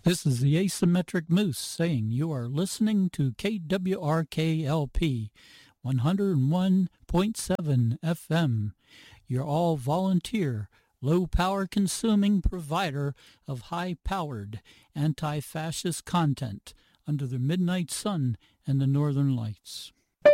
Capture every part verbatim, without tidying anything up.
This is the Asymmetric Moose saying you are listening to K W R K L P one oh one point seven F M, your all-volunteer, low-power consuming provider of high-powered anti-fascist content under the midnight sun and the northern lights.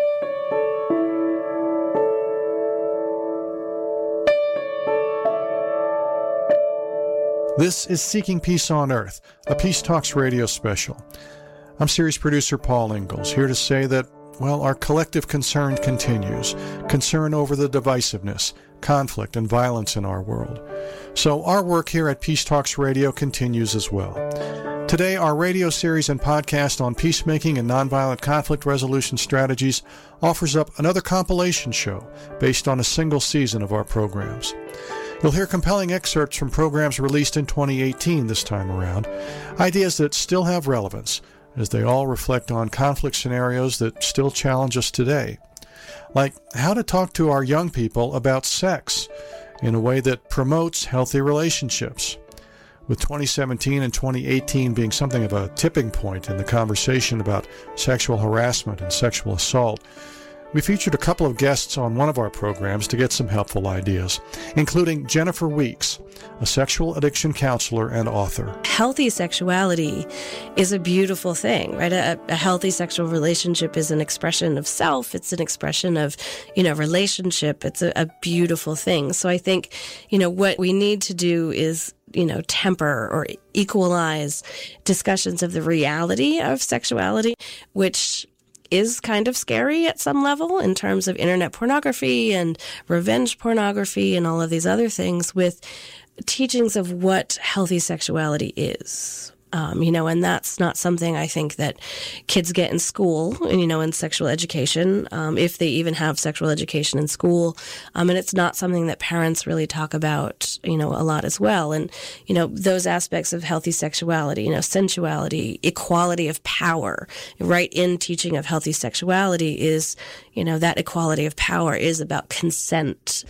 This is Seeking Peace on Earth, a Peace Talks radio special. I'm series producer Paul Ingalls, here to say that, well, our collective concern continues. Concern over the divisiveness, conflict, and violence in our world. So our work here at Peace Talks Radio continues as well. Today, our radio series and podcast on peacemaking and nonviolent conflict resolution strategies offers up another compilation show based on a single season of our programs. You'll hear compelling excerpts from programs released in twenty eighteen this time around, ideas that still have relevance, as they all reflect on conflict scenarios that still challenge us today. Like how to talk to our young people about sex in a way that promotes healthy relationships. With twenty seventeen and twenty eighteen being something of a tipping point in the conversation about sexual harassment and sexual assault, we featured a couple of guests on one of our programs to get some helpful ideas, including Jennifer Weeks, a sexual addiction counselor and author. Healthy sexuality is a beautiful thing, right? A, a healthy sexual relationship is an expression of self. It's an expression of, you know, relationship. It's a, a beautiful thing. So I think, you know, what we need to do is, you know, temper or equalize discussions of the reality of sexuality, which is kind of scary at some level in terms of internet pornography and revenge pornography and all of these other things, with teachings of what healthy sexuality is. Um, you know, and that's not something I think that kids get in school, you know, in sexual education, um, if they even have sexual education in school. Um, and it's not something that parents really talk about, you know, a lot as well. And, you know, those aspects of healthy sexuality, you know, sensuality, equality of power, right in teaching of healthy sexuality is, you know, that equality of power is about consent.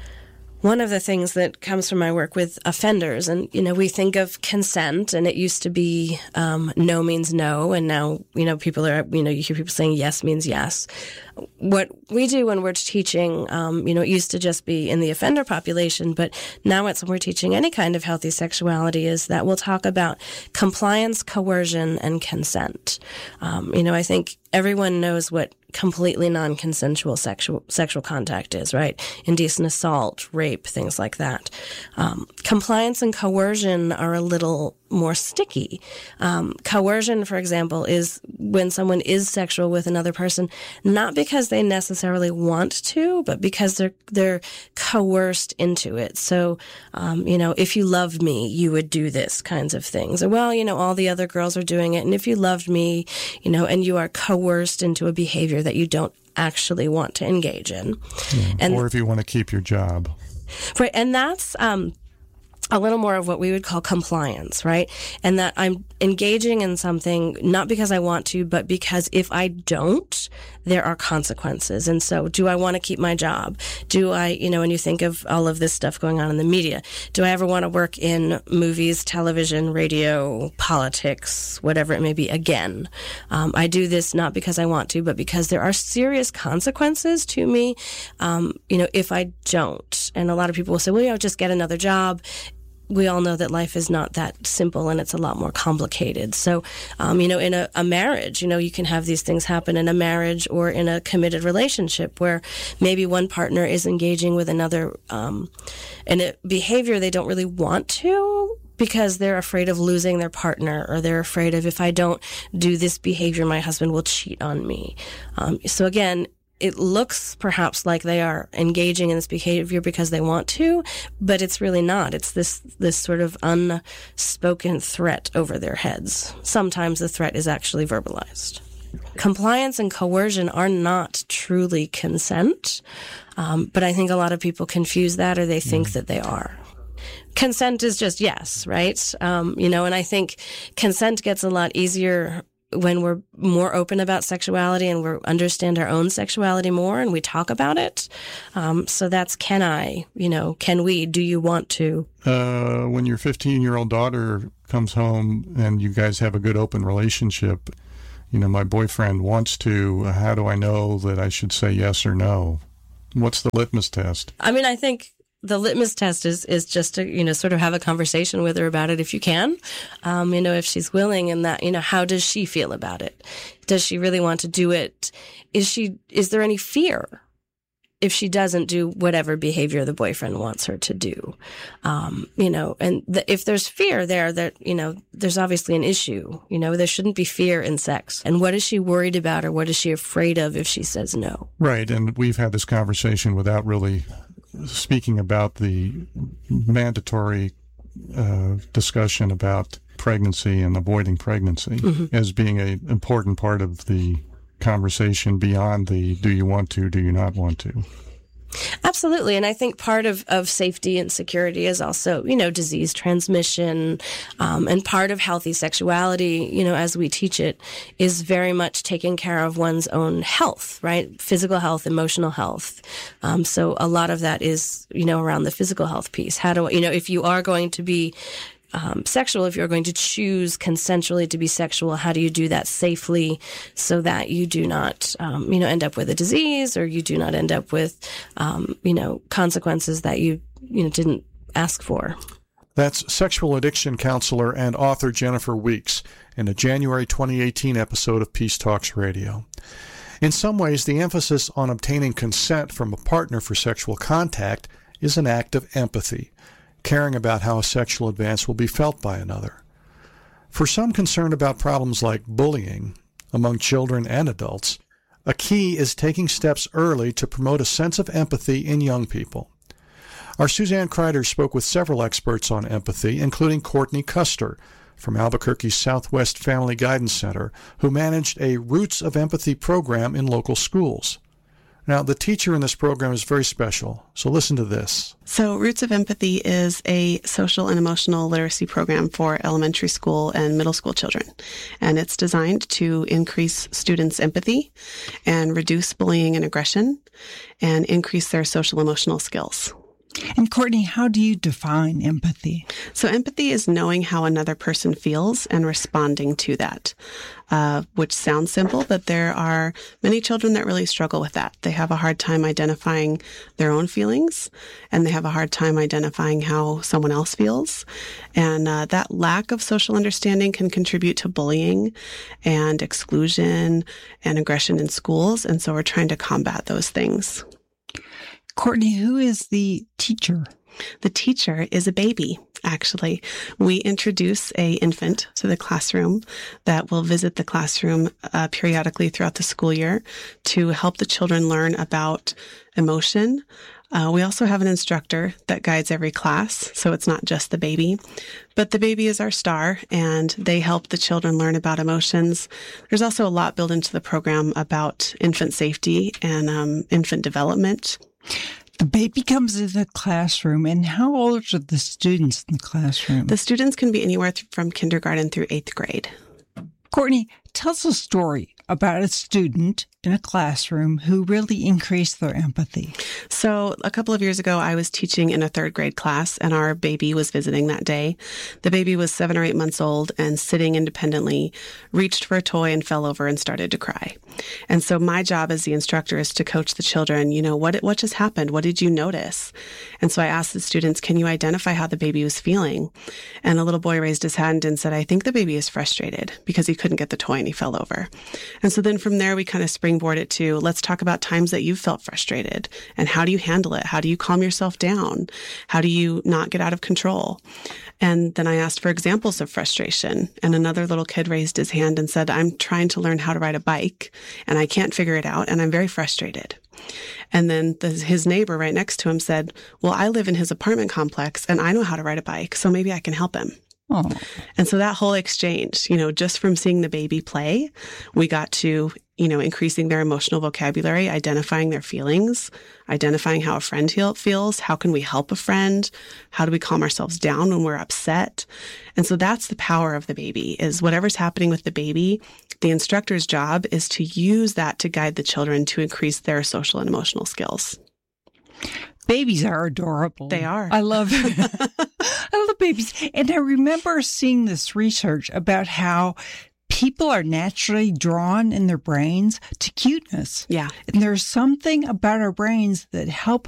One of the things that comes from my work with offenders, and, you know, we think of consent, and it used to be um, no means no, and now, you know, people are, you know, you hear people saying yes means yes. What we do when we're teaching, um, you know, it used to just be in the offender population, but now it's when we're teaching any kind of healthy sexuality is that we'll talk about compliance, coercion, and consent. Um, you know, I think everyone knows what completely non-consensual sexual sexual contact is, right? Indecent assault, rape, things like that. Um, compliance and coercion are a little more sticky. Um, coercion, for example, is when someone is sexual with another person, not because they necessarily want to, but because they're they're coerced into it. So, um, you know, if you loved me, you would do this kinds of things. Or, well, you know, all the other girls are doing it, and if you loved me, you know, and you are coerced into a behavior that you don't actually want to engage in. Yeah, and, or if you want to keep your job. Right, and that's um, a little more of what we would call compliance, right? And that I'm engaging in something not because I want to, but because if I don't, there are consequences. And so do I want to keep my job? Do I, you know, when you think of all of this stuff going on in the media, do I ever want to work in movies, television, radio, politics, whatever it may be again? Um, I do this not because I want to, but because there are serious consequences to me, um, you know, if I don't. And a lot of people will say, well, you know, just get another job. We all know that life is not that simple, and it's a lot more complicated. So, um, you know, in a, a marriage, you know, you can have these things happen in a marriage or in a committed relationship where maybe one partner is engaging with another um, in a behavior they don't really want to, because they're afraid of losing their partner, or they're afraid of, if I don't do this behavior, my husband will cheat on me. Um, so again, it looks perhaps like they are engaging in this behavior because they want to, but it's really not. It's this this sort of unspoken threat over their heads. Sometimes the threat is actually verbalized. Compliance and coercion are not truly consent, um, but I think a lot of people confuse that, or they think mm. that they are. Consent is just yes, right? Um, you know, and I think consent gets a lot easier when we're more open about sexuality and we understand our own sexuality more and we talk about it. Um, so that's can I, you know, can we, do you want to? Uh, when your fifteen-year-old daughter comes home and you guys have a good open relationship, you know, my boyfriend wants to, how do I know that I should say yes or no? What's the litmus test? I mean, I think the litmus test is, is just to, you know, sort of have a conversation with her about it if you can, um, you know, if she's willing, and that, you know, how does she feel about it? Does she really want to do it? Is she, is there any fear if she doesn't do whatever behavior the boyfriend wants her to do? Um, you know, and the, if there's fear there, that, you know, there's obviously an issue. You know, there shouldn't be fear in sex. And what is she worried about, or what is she afraid of if she says no? Right. And we've had this conversation without really speaking about the mandatory uh, discussion about pregnancy and avoiding pregnancy mm-hmm. as being an important part of the conversation beyond the do you want to, do you not want to? Absolutely. And I think part of, of safety and security is also, you know, disease transmission. Um, and part of healthy sexuality, you know, as we teach it, is very much taking care of one's own health, right? Physical health, emotional health. Um, so a lot of that is, you know, around the physical health piece. How do, you know, if you are going to be Um, sexual, if you're going to choose consensually to be sexual, how do you do that safely so that you do not, um, you know, end up with a disease, or you do not end up with, um, you know, consequences that you, you know, didn't ask for? That's sexual addiction counselor and author Jennifer Weeks in a January twenty eighteen episode of Peace Talks Radio. In some ways, the emphasis on obtaining consent from a partner for sexual contact is an act of empathy, caring about how a sexual advance will be felt by another. For some concerned about problems like bullying among children and adults, a key is taking steps early to promote a sense of empathy in young people. Our Suzanne Kreider spoke with several experts on empathy, including Courtney Custer from Albuquerque's Southwest Family Guidance Center, who managed a Roots of Empathy program in local schools. Now, the teacher in this program is very special, so listen to this. So Roots of Empathy is a social and emotional literacy program for elementary school and middle school children. And it's designed to increase students' empathy and reduce bullying and aggression and increase their social emotional skills. And Courtney, how do you define empathy? So empathy is knowing how another person feels and responding to that, uh, which sounds simple, but there are many children that really struggle with that. They have a hard time identifying their own feelings, and they have a hard time identifying how someone else feels. And uh, that lack of social understanding can contribute to bullying and exclusion and aggression in schools. And so we're trying to combat those things. Courtney, who is the teacher? The teacher is a baby, actually. We introduce a infant to the classroom that will visit the classroom uh, periodically throughout the school year to help the children learn about emotion. Uh, we also have an instructor that guides every class, so it's not just the baby. But the baby is our star, and they help the children learn about emotions. There's also a lot built into the program about infant safety and um, infant development. The baby comes into the classroom, and how old are the students in the classroom? The students can be anywhere th- from kindergarten through eighth grade. Courtney, tell us a story about a student in a classroom who really increased their empathy. So a couple of years ago, I was teaching in a third grade class, and our baby was visiting that day. The baby was seven or eight months old and sitting independently, reached for a toy and fell over and started to cry. And so my job as the instructor is to coach the children, you know, what what just happened? What did you notice? And so I asked the students, can you identify how the baby was feeling? And a little boy raised his hand and said, I think the baby is frustrated because he couldn't get the toy and he fell over. And so then from there, we kind of springboard it to, let's talk about times that you felt frustrated and how do you handle it? How do you calm yourself down? How do you not get out of control? And then I asked for examples of frustration. And another little kid raised his hand and said, I'm trying to learn how to ride a bike and I can't figure it out and I'm very frustrated. And then the, his neighbor right next to him said, well, I live in his apartment complex and I know how to ride a bike, so maybe I can help him. Oh. And so that whole exchange, you know, just from seeing the baby play, we got to, you know, increasing their emotional vocabulary, identifying their feelings, identifying how a friend feels. How can we help a friend? How do we calm ourselves down when we're upset? And so that's the power of the baby, is whatever's happening with the baby, The instructor's job is to use that to guide the children to increase their social and emotional skills. Babies are adorable. They are. I love I love babies. And I remember seeing this research about how people are naturally drawn in their brains to cuteness. Yeah. And there's something about our brains that help